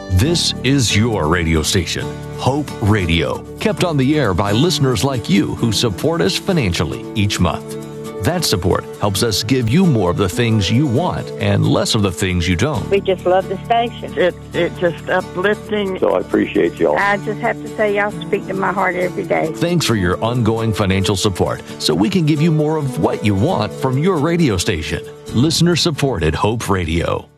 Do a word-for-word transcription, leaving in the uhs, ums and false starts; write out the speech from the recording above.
This is your radio station, Hope Radio, kept on the air by listeners like you who support us financially each month. That support helps us give you more of the things you want and less of the things you don't. We just love the station. It, it's just uplifting. So I appreciate y'all. I just have to say y'all speak to my heart every day. Thanks for your ongoing financial support so we can give you more of what you want from your radio station. Listener supported Hope Radio.